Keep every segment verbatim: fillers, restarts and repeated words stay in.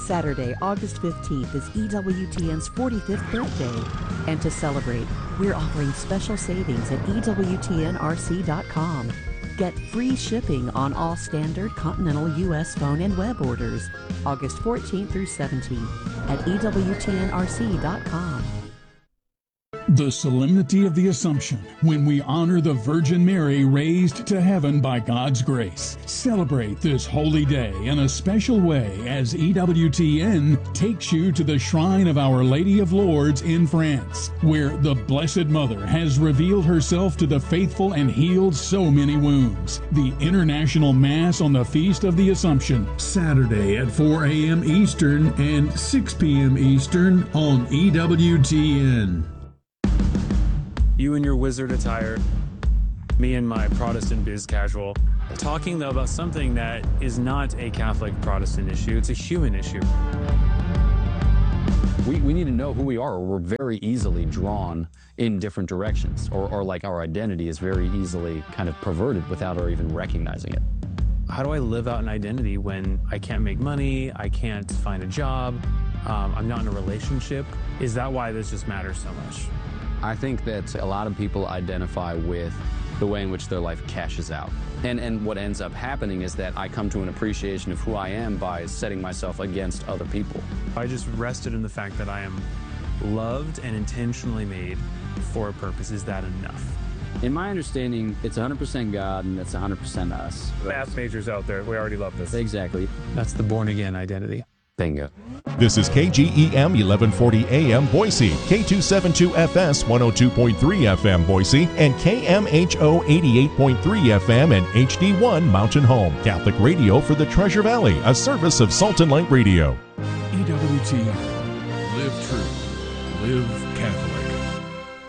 Saturday, August fifteenth is E W T N's forty-fifth birthday. And to celebrate, we're offering special savings at E W T N R C dot com. Get free shipping on all standard continental U S phone and web orders August fourteenth through seventeenth at E W T N R C dot com. The solemnity of the Assumption, when we honor the Virgin Mary raised to heaven by God's grace. Celebrate this holy day in a special way as E W T N takes you to the shrine of Our Lady of Lourdes in France, where the Blessed Mother has revealed herself to the faithful and healed so many wounds. The International Mass on the Feast of the Assumption, Saturday at four a.m. Eastern and six p.m. Eastern on E W T N. You in your wizard attire, me in my Protestant biz casual, talking though about something that is not a Catholic Protestant issue, it's a human issue. We, we need to know who we are, or we're very easily drawn in different directions, or, or like our identity is very easily kind of perverted without our even recognizing it. How do I live out an identity when I can't make money, I can't find a job, um, I'm not in a relationship? Is that why this just matters so much? I think that a lot of people identify with the way in which their life cashes out. And, and what ends up happening is that I come to an appreciation of who I am by setting myself against other people. I just rested in the fact that I am loved and intentionally made for a purpose. Is that enough? In my understanding, it's one hundred percent God and it's one hundred percent us. Math majors out there, we already love this. Exactly. That's the born-again identity. Bingo. This is K G E M eleven forty A M Boise, K two seventy-two F S one oh two point three F M Boise, and K M H O eighty-eight point three F M and H D one Mountain Home. Catholic radio for the Treasure Valley, a service of Salt and Light Radio. E W T N. Live true. Live Catholic.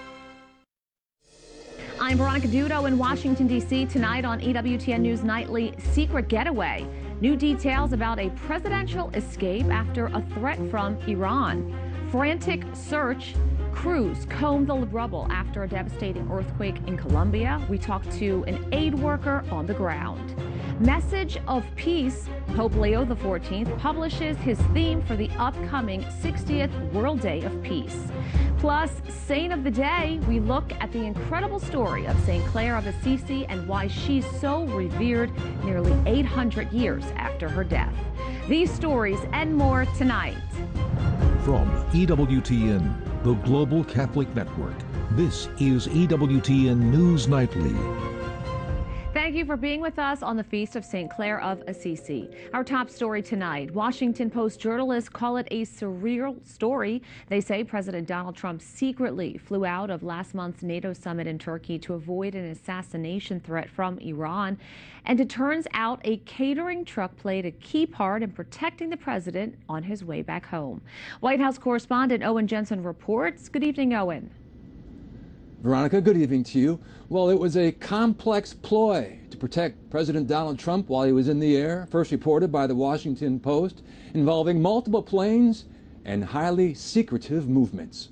I'm Veronica Dudo in Washington, D C Tonight on E W T N News Nightly, Secret Getaway. New details about a presidential escape after a threat from Iran. Frantic search. Crews comb the rubble after a devastating earthquake in Colombia. We talked to an aid worker on the ground. Message of Peace. Pope Leo the fourteenth publishes his theme for the upcoming sixtieth World Day of Peace. Plus, Saint of the Day, we look at the incredible story of Saint Clare of Assisi and why she's so revered nearly eight hundred years after her death. These stories and more tonight. From E W T N, the Global Catholic Network, this is E W T N News Nightly. Thank you for being with us on the Feast of Saint Clare of Assisi. Our top story tonight, Washington Post journalists call it a surreal story. They say President Donald Trump secretly flew out of last month's NATO summit in Turkey to avoid an assassination threat from Iran. And it turns out a catering truck played a key part in protecting the president on his way back home. White House correspondent Owen Jensen reports. Good evening, Owen. Veronica, good evening to you. Well, it was a complex ploy to protect President Donald Trump while he was in the air, first reported by the Washington Post, involving multiple planes and highly secretive movements.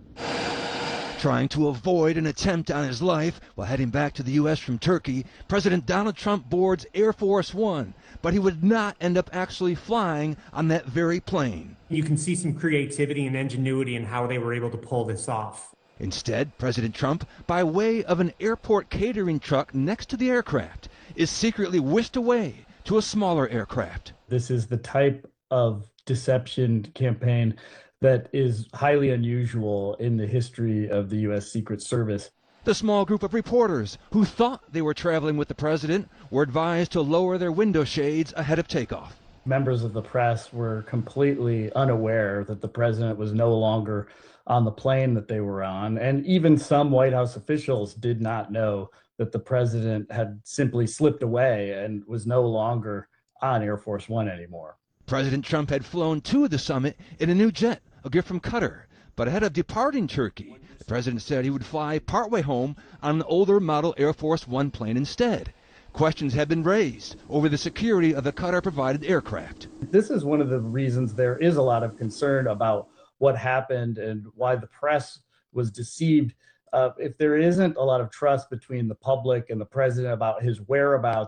Trying to avoid an attempt on his life while heading back to the U S from Turkey, President Donald Trump boards Air Force One, but he would not end up actually flying on that very plane. You can see some creativity and ingenuity in how they were able to pull this off. Instead, President Trump, by way of an airport catering truck next to the aircraft, is secretly whisked away to a smaller aircraft. This is the type of deception campaign that is highly unusual in the history of the U S Secret Service. The small group of reporters who thought they were traveling with the president were advised to lower their window shades ahead of takeoff. Members of the press were completely unaware that the president was no longer on the plane that they were on, and even some White House officials did not know that the president had simply slipped away and was no longer on Air Force One anymore. President Trump had flown to the summit in a new jet, a gift from Qatar, but ahead of departing Turkey, the president said he would fly partway home on an older model Air Force One plane instead. Questions have been raised over the security of the Qatar-provided aircraft. This is one of the reasons there is a lot of concern about what happened and why the press was deceived. Uh, if there isn't a lot of trust between the public and the president about his whereabouts,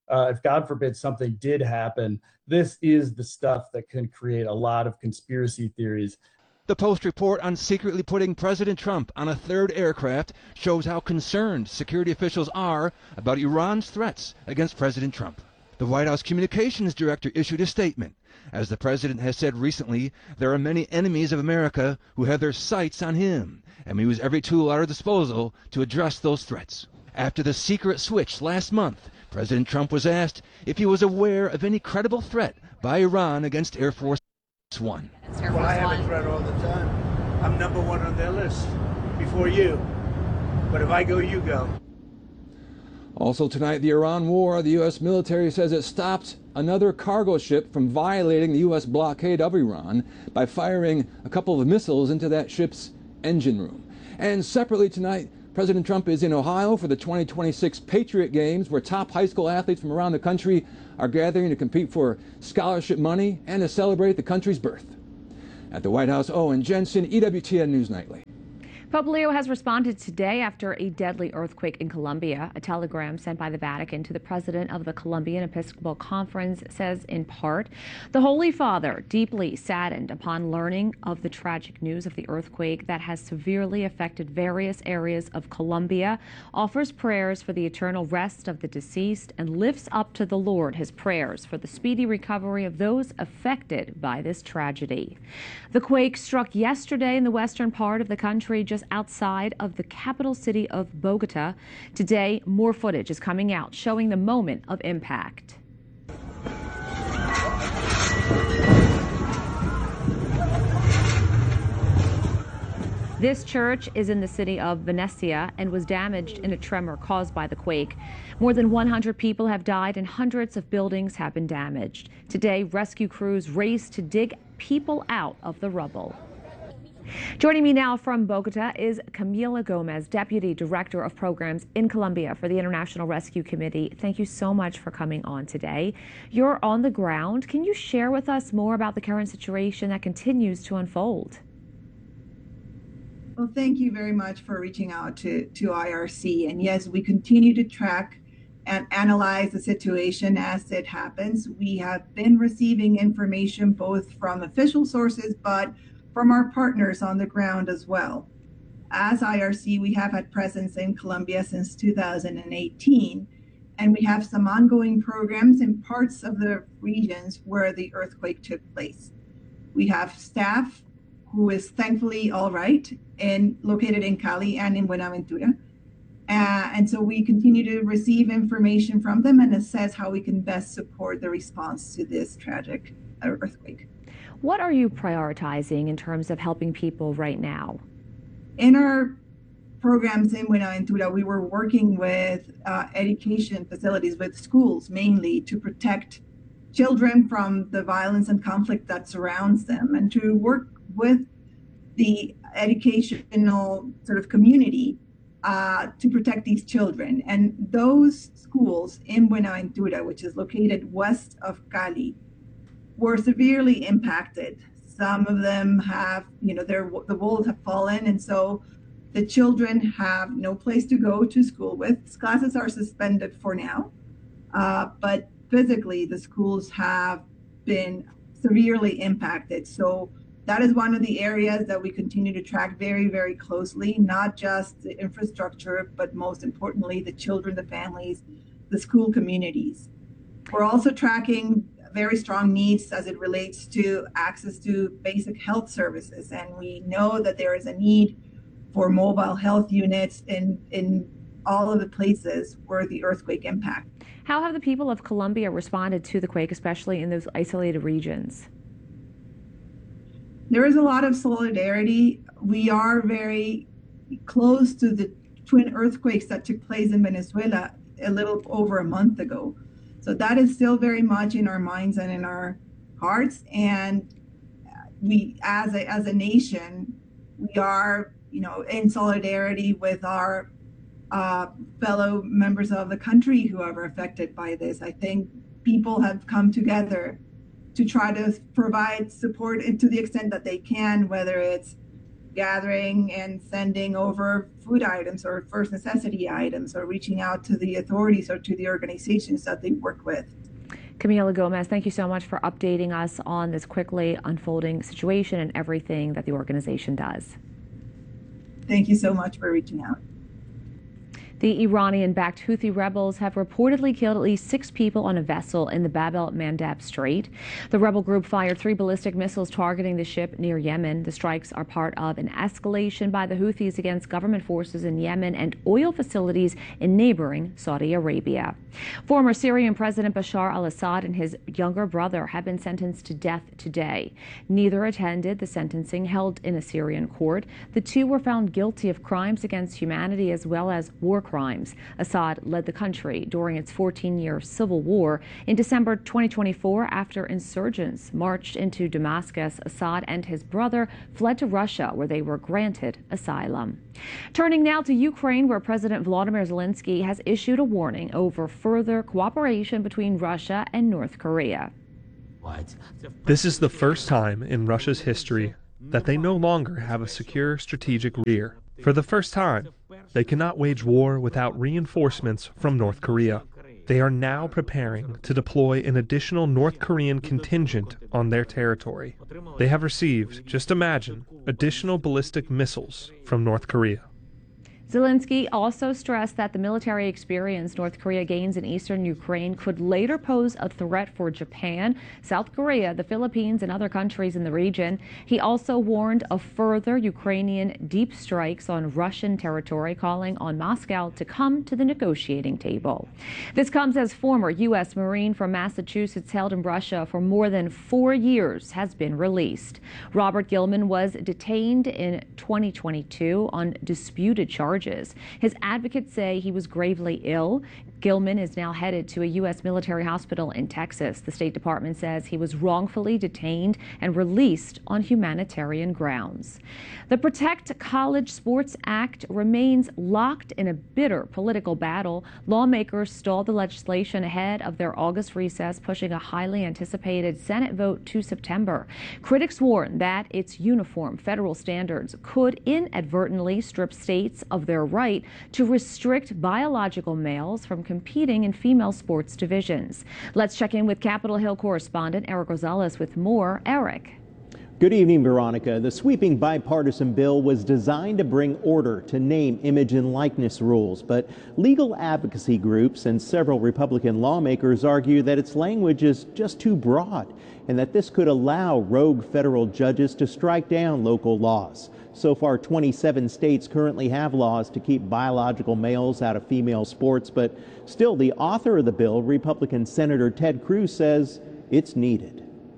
uh, if God forbid something did happen, this is the stuff that can create a lot of conspiracy theories. The Post report on secretly putting President Trump on a third aircraft shows how concerned security officials are about Iran's threats against President Trump. The White House communications director issued a statement. As the president has said recently, there are many enemies of America who have their sights on him, and we use every tool at our disposal to address those threats. After the secret switch last month, President Trump was asked if he was aware of any credible threat by Iran against Air Force One. Well, I have a threat all the time. I'm number one on their list before you. But if I go, you go. Also tonight, the Iran war. The U S military says it stopped another cargo ship from violating the U S blockade of Iran by firing a couple of missiles into that ship's engine room. And separately tonight, President Trump is in Ohio for the twenty twenty-six Patriot Games, where top high school athletes from around the country are gathering to compete for scholarship money and to celebrate the country's birth. At the White House, Owen Jensen, E W T N News Nightly. Pope Leo has responded today after a deadly earthquake in Colombia. A telegram sent by the Vatican to the president of the Colombian Episcopal Conference says, in part, the Holy Father, deeply saddened upon learning of the tragic news of the earthquake that has severely affected various areas of Colombia, offers prayers for the eternal rest of the deceased and lifts up to the Lord his prayers for the speedy recovery of those affected by this tragedy. The quake struck yesterday in the western part of the country, just outside of the capital city of Bogota. Today, more footage is coming out showing the moment of impact. This church is in the city of Venecia and was damaged in a tremor caused by the quake. More than one hundred people have died and hundreds of buildings have been damaged. Today, rescue crews race to dig people out of the rubble. Joining me now from Bogota is Camila Gomez, Deputy Director of Programs in Colombia for the International Rescue Committee. Thank you so much for coming on today. You're on the ground. Can you share with us more about the current situation that continues to unfold? Well, thank you very much for reaching out to, to I R C. And yes, we continue to track and analyze the situation as it happens. We have been receiving information both from official sources, but from our partners on the ground as well. As I R C, we have had presence in Colombia since two thousand eighteen, and we have some ongoing programs in parts of the regions where the earthquake took place. We have staff who is thankfully all right and located in Cali and in Buenaventura. Uh, and so we continue to receive information from them and assess how we can best support the response to this tragic earthquake. What are you prioritizing in terms of helping people right now? In our programs in Buenaventura, we were working with uh, education facilities, with schools mainly, to protect children from the violence and conflict that surrounds them, and to work with the educational sort of community uh, to protect these children. And those schools in Buenaventura, which is located west of Cali, were severely impacted. Some of them have, you know, their the walls have fallen, and so the children have no place to go to school with. Classes are suspended for now, uh, but physically the schools have been severely impacted. So that is one of the areas that we continue to track very, very closely, not just the infrastructure, but most importantly, the children, the families, the school communities. We're also tracking very strong needs as it relates to access to basic health services. And we know that there is a need for mobile health units in, in all of the places where the earthquake impacted. How have the people of Colombia responded to the quake, especially in those isolated regions? There is a lot of solidarity. We are very close to the twin earthquakes that took place in Venezuela a little over a month ago. So that is still very much in our minds and in our hearts. And we, as a, as a nation, we are, you know, in solidarity with our uh, fellow members of the country who are affected by this. I think people have come together to try to provide support to the extent that they can, whether it's gathering and sending over food items or first necessity items, or reaching out to the authorities or to the organizations that they work with. Camila Gomez, thank you so much for updating us on this quickly unfolding situation and everything that the organization does. Thank you so much for reaching out. The Iranian-backed Houthi rebels have reportedly killed at least six people on a vessel in the Bab el-Mandab Strait. The rebel group fired three ballistic missiles targeting the ship near Yemen. The strikes are part of an escalation by the Houthis against government forces in Yemen and oil facilities in neighboring Saudi Arabia. Former Syrian President Bashar al-Assad and his younger brother have been sentenced to death today. Neither attended the sentencing held in a Syrian court. The two were found guilty of crimes against humanity as well as war crimes. Assad led the country during its fourteen-year civil war. In December twenty twenty-four, after insurgents marched into Damascus, Assad and his brother fled to Russia, where they were granted asylum. Turning now to Ukraine, where President Volodymyr Zelensky has issued a warning over further cooperation between Russia and North Korea. This is the first time in Russia's history that they no longer have a secure strategic rear. For the first time, they cannot wage war without reinforcements from North Korea. They are now preparing to deploy an additional North Korean contingent on their territory. They have received, just imagine, additional ballistic missiles from North Korea. Zelensky also stressed that the military experience North Korea gains in eastern Ukraine could later pose a threat for Japan, South Korea, the Philippines, and other countries in the region. He also warned of further Ukrainian deep strikes on Russian territory, calling on Moscow to come to the negotiating table. This comes as former U S Marine from Massachusetts held in Russia for more than four years has been released. Robert Gilman was detained in twenty twenty-two on disputed charges. His advocates say he was gravely ill. Gilman is now headed to a U S military hospital in Texas. The State Department says he was wrongfully detained and released on humanitarian grounds. The Protect College Sports Act remains locked in a bitter political battle. Lawmakers stalled the legislation ahead of their August recess, pushing a highly anticipated Senate vote to September. Critics warn that its uniform federal standards could inadvertently strip states of their right to restrict biological males from competing in female sports divisions. Let's check in with Capitol Hill correspondent Eric Rosales with more. Eric. Good evening, Veronica. The sweeping bipartisan bill was designed to bring order to name, image, and likeness rules, but legal advocacy groups and several Republican lawmakers argue that its language is just too broad and that this could allow rogue federal judges to strike down local laws. So far, twenty-seven states currently have laws to keep biological males out of female sports, but still the author of the bill, Republican Senator Ted Cruz, says it's needed.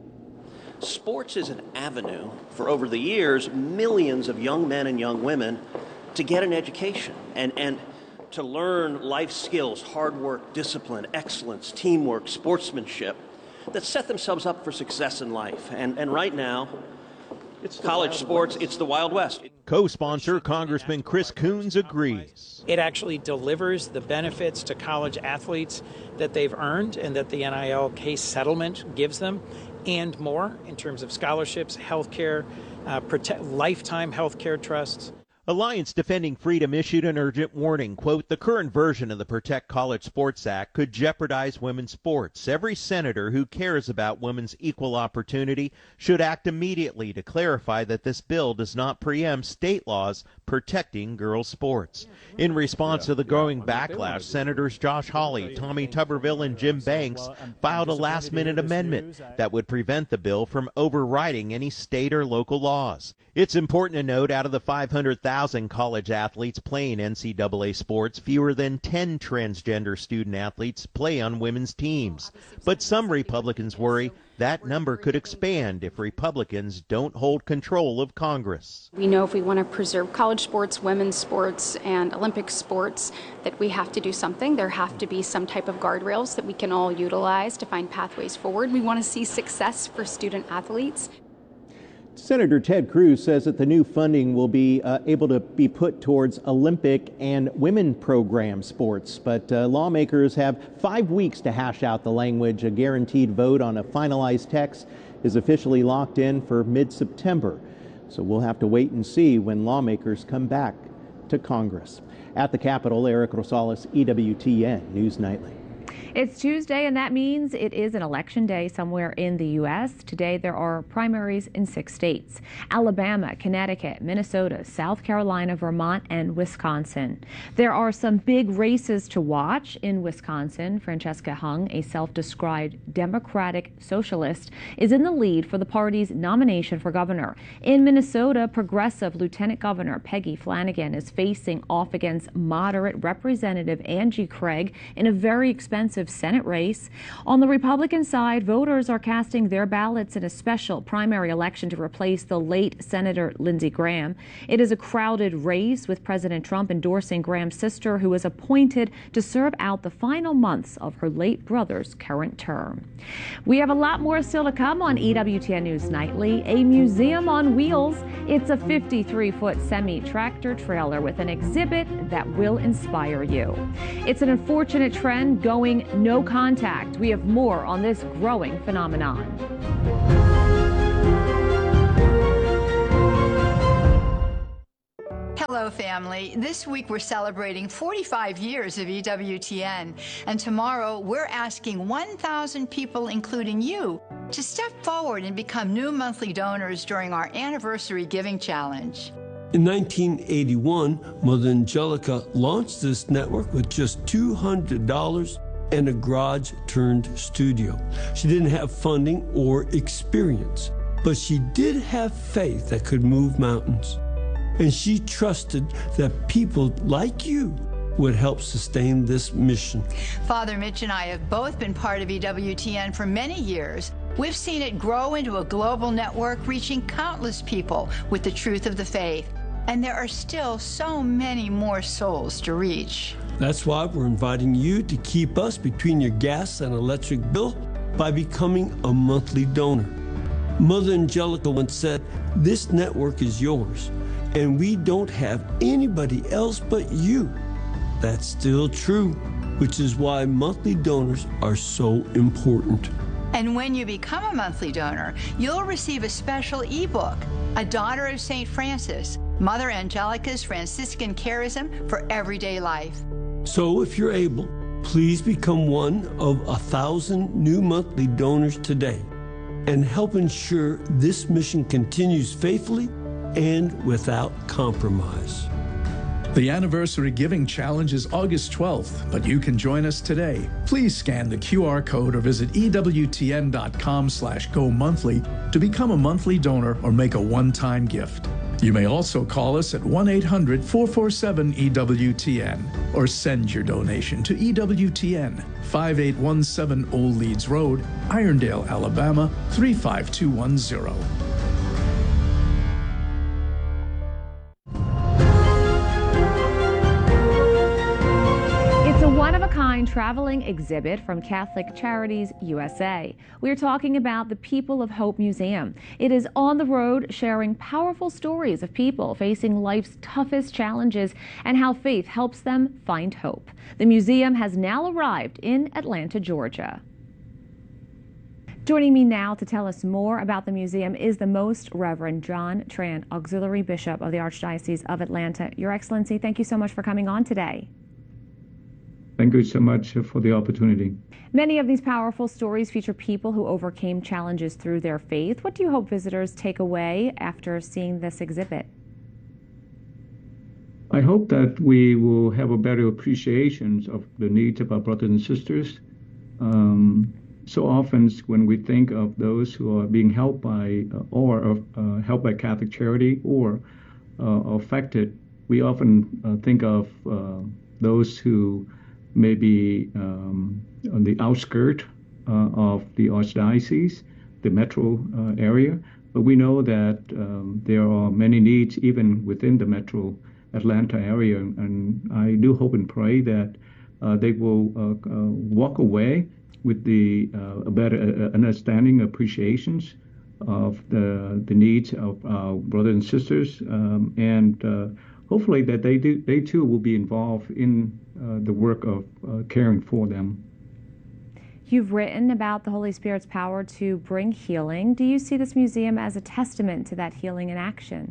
Sports is an avenue for, over the years, millions of young men and young women to get an education and, and to learn life skills, hard work, discipline, excellence, teamwork, sportsmanship that set themselves up for success in life. And, and right now, it's college sports, it's the Wild West. Co-sponsor Congressman Chris Coons agrees. It actually delivers the benefits to college athletes that they've earned and that the N I L case settlement gives them, and more in terms of scholarships, health care, uh, protect, lifetime health care trusts. Alliance Defending Freedom issued an urgent warning. Quote, the current version of the Protect College Sports Act could jeopardize women's sports. Every senator who cares about women's equal opportunity should act immediately to clarify that this bill does not preempt state laws protecting girls' sports. In response to the growing backlash, Senators Josh Hawley, Tommy Tuberville, and Jim Banks filed a last-minute amendment that would prevent the bill from overriding any state or local laws. It's important to note, out of the five hundred thousand college athletes playing N C double A sports, fewer than ten transgender student athletes play on women's teams. But some Republicans worry that number could expand if Republicans don't hold control of Congress. We know if we want to preserve college sports, women's sports, and Olympic sports, that we have to do something. There have to be some type of guardrails that we can all utilize to find pathways forward. We want to see success for student athletes. Senator Ted Cruz says that the new funding will be uh, able to be put towards Olympic and women program sports, but uh, lawmakers have five weeks to hash out the language. A guaranteed vote on a finalized text is officially locked in for mid-September. So we'll have to wait and see when lawmakers come back to Congress. At the Capitol, Eric Rosales, E W T N News Nightly. It's Tuesday, and that means it is an election day somewhere in the U S Today, there are primaries in six states: Alabama, Connecticut, Minnesota, South Carolina, Vermont, and Wisconsin. There are some big races to watch. In Wisconsin, Francesca Hung, a self-described Democratic socialist, is in the lead for the party's nomination for governor. In Minnesota, progressive Lieutenant Governor Peggy Flanagan is facing off against moderate Representative Angie Craig in a very expensive Senate race. On the Republican side, voters are casting their ballots in a special primary election to replace the late Senator Lindsey Graham. It is a crowded race, with President Trump endorsing Graham's sister, who was appointed to serve out the final months of her late brother's current term. We have a lot more still to come on E W T N News Nightly. A museum on wheels. It's a fifty-three foot semi-tractor trailer with an exhibit that will inspire you. It's an unfortunate trend going no contact. We have more on this growing phenomenon. Hello, family. This week we're celebrating forty-five years of E W T N, and tomorrow we're asking one thousand people, including you, to step forward and become new monthly donors during our anniversary giving challenge. In nineteen eighty-one, Mother Angelica launched this network with just two hundred dollars and a garage-turned studio. She didn't have funding or experience, but she did have faith that could move mountains. And she trusted that people like you would help sustain this mission. Father Mitch and I have both been part of E W T N for many years. We've seen it grow into a global network, reaching countless people with the truth of the faith. And there are still so many more souls to reach. That's why we're inviting you to keep us between your gas and electric bill by becoming a monthly donor. Mother Angelica once said, "This network is yours, and we don't have anybody else but you." That's still true, which is why monthly donors are so important. And when you become a monthly donor, you'll receive a special ebook, A Daughter of Saint Francis, Mother Angelica's Franciscan Charism for Everyday Life. So if you're able, please become one of a thousand new monthly donors today and help ensure this mission continues faithfully and without compromise. The Anniversary Giving Challenge is August twelfth, but you can join us today. Please scan the Q R code or visit E W T N dot com slash go monthly to become a monthly donor or make a one-time gift. You may also call us at one eight hundred, four four seven, E W T N or send your donation to E W T N, five eight one seven Old Leeds Road, Irondale, Alabama, three five two one zero. One-of-a-kind traveling exhibit from Catholic Charities U S A. We're talking about the People of Hope Museum. It is on the road, sharing powerful stories of people facing life's toughest challenges and how faith helps them find hope. The museum has now arrived in Atlanta, Georgia. Joining me now to tell us more about the museum is the Most Reverend John Tran, Auxiliary Bishop of the Archdiocese of Atlanta. Your Excellency, thank you so much for coming on today. Thank you so much for the opportunity. Many of these powerful stories feature people who overcame challenges through their faith. What do you hope visitors take away after seeing this exhibit? I hope that we will have a better appreciation of the needs of our brothers and sisters. Um, so often when we think of those who are being helped by uh, or uh, helped by Catholic Charity or uh, affected, we often uh, think of uh, those who maybe um, on the outskirts uh, of the Archdiocese, the metro uh, area. But we know that um, there are many needs even within the metro Atlanta area. And I do hope and pray that uh, they will uh, uh, walk away with the uh, a better uh, understanding, appreciations of the, the needs of our brothers and sisters. Um, and uh, hopefully that they, do, they too will be involved in Uh, the work of uh, caring for them. You've written about the Holy Spirit's power to bring healing. Do you see this museum as a testament to that healing in action?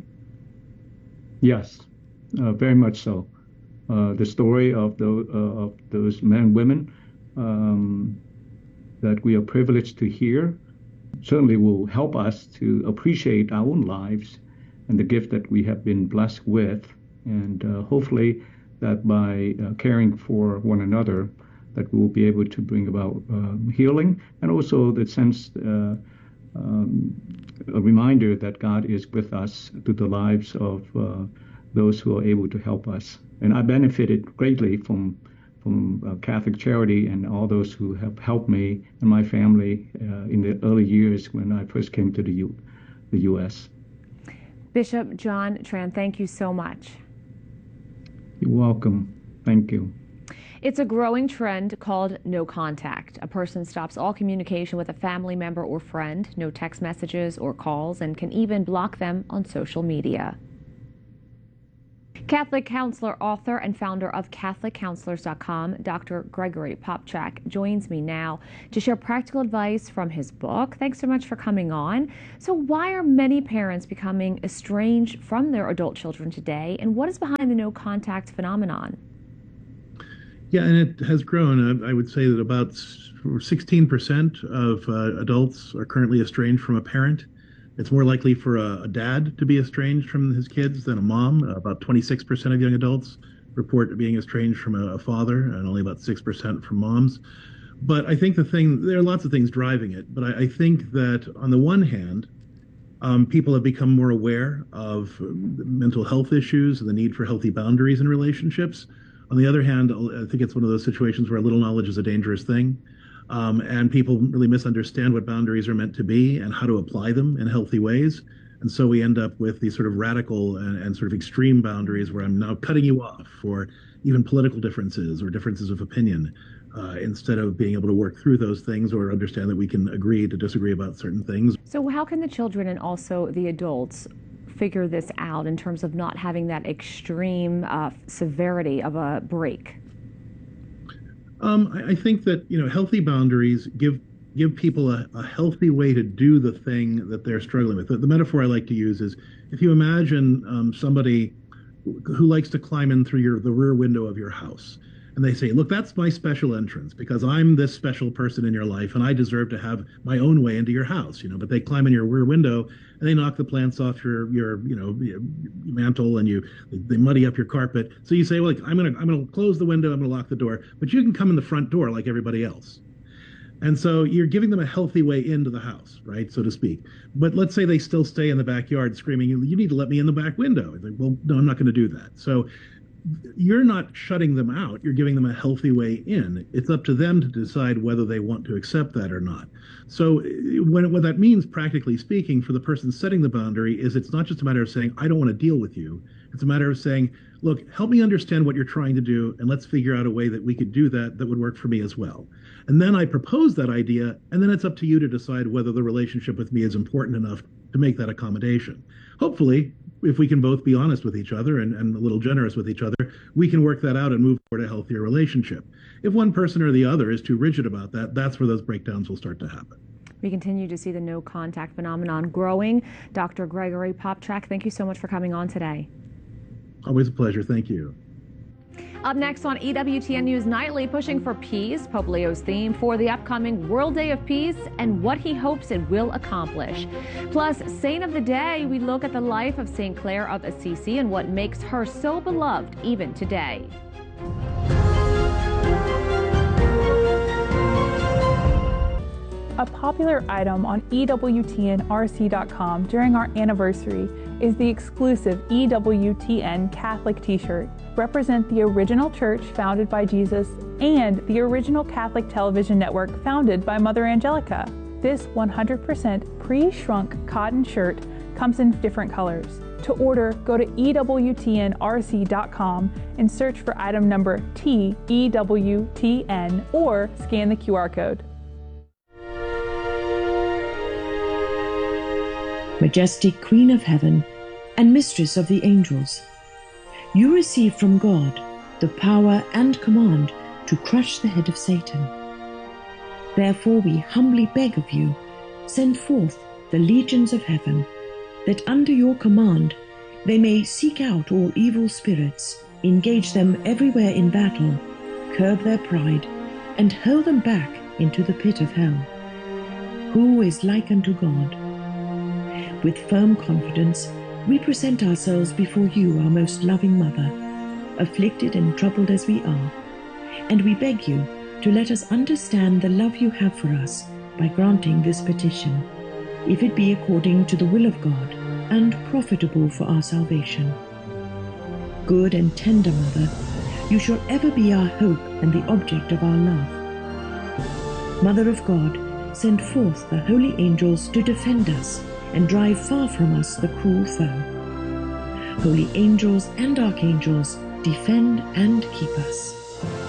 Yes, uh, very much so. Uh, the story of, the, uh, of those men and women um, that we are privileged to hear certainly will help us to appreciate our own lives and the gift that we have been blessed with. And uh, hopefully that by uh, caring for one another, that we will be able to bring about uh, healing, and also the sense, uh, um, a reminder that God is with us through the lives of uh, those who are able to help us. And I benefited greatly from from uh, Catholic Charity and all those who have helped me and my family uh, in the early years when I first came to the U the U S Bishop John Tran, thank you so much. You're welcome. Thank you. It's a growing trend called no contact. A person stops all communication with a family member or friend, no text messages or calls, and can even block them on social media. Catholic counselor, author, and founder of Catholic Counselors dot com, Doctor Gregory Popcak, joins me now to share practical advice from his book. Thanks so much for coming on. So why are many parents becoming estranged from their adult children today, and what is behind the no contact phenomenon? Yeah, and it has grown. I would say that about sixteen percent of uh, adults are currently estranged from a parent. It's more likely for a, a dad to be estranged from his kids than a mom. Uh, about twenty-six percent of young adults report being estranged from a, a father, and only about six percent from moms. But I think the thing, there are lots of things driving it, but I, I think that on the one hand, um, people have become more aware of mental health issues and the need for healthy boundaries in relationships. On the other hand, I think it's one of those situations where a little knowledge is a dangerous thing. Um, and people really misunderstand what boundaries are meant to be and how to apply them in healthy ways. And so we end up with these sort of radical and, and sort of extreme boundaries where I'm now cutting you off for even political differences or differences of opinion, uh, instead of being able to work through those things or understand that we can agree to disagree about certain things. So how can the children and also the adults figure this out in terms of not having that extreme uh, severity of a break? Um, I, I think that, you know, healthy boundaries give give people a, a healthy way to do the thing that they're struggling with. The, the metaphor I like to use is if you imagine um, somebody who likes to climb in through your the rear window of your house, and they say, look, that's my special entrance because I'm this special person in your life and I deserve to have my own way into your house, you know, but they climb in your rear window and they knock the plants off your, your you know, your mantle, and you they muddy up your carpet. So you say, well, like, I'm going to I'm going to close the window, I'm going to lock the door, but you can come in the front door like everybody else. And so you're giving them a healthy way into the house, right, so to speak. But let's say they still stay in the backyard screaming, you need to let me in the back window. It's like, well, no, I'm not going to do that. So you're not shutting them out. You're giving them a healthy way in. It's up to them to decide whether they want to accept that or not. So when, what that means, practically speaking, for the person setting the boundary is it's not just a matter of saying, I don't want to deal with you. It's a matter of saying, look, help me understand what you're trying to do, and let's figure out a way that we could do that that would work for me as well. And then I propose that idea, and then it's up to you to decide whether the relationship with me is important enough to make that accommodation. Hopefully, if we can both be honest with each other and, and a little generous with each other, we can work that out and move toward a healthier relationship. If one person or the other is too rigid about that, that's where those breakdowns will start to happen. We continue to see the no contact phenomenon growing. Doctor Gregory Popcak, thank you so much for coming on today. Always a pleasure. Thank you. Up next on E W T N News Nightly, pushing for peace, Pope Leo's theme for the upcoming World Day of Peace and what he hopes it will accomplish. Plus, Saint of the Day, we look at the life of Saint Clare of Assisi and what makes her so beloved even today. A popular item on E W T N R C dot com during our anniversary is the exclusive E W T N Catholic t-shirt. Represent the original church founded by Jesus and the original Catholic television network founded by Mother Angelica. This one hundred percent pre-shrunk cotton shirt comes in different colors. To order, go to E W T N R C dot com and search for item number T E W T N or scan the Q R code. Majestic Queen of Heaven and Mistress of the Angels, you receive from God the power and command to crush the head of Satan. Therefore we humbly beg of you, send forth the legions of heaven, that under your command they may seek out all evil spirits, engage them everywhere in battle, curb their pride, and hurl them back into the pit of hell. Who is like unto God? With firm confidence, we present ourselves before you, our most loving Mother, afflicted and troubled as we are, and we beg you to let us understand the love you have for us by granting this petition, if it be according to the will of God and profitable for our salvation. Good and tender Mother, you shall ever be our hope and the object of our love. Mother of God, send forth the holy angels to defend us and drive far from us the cruel foe. Holy angels and archangels, defend and keep us.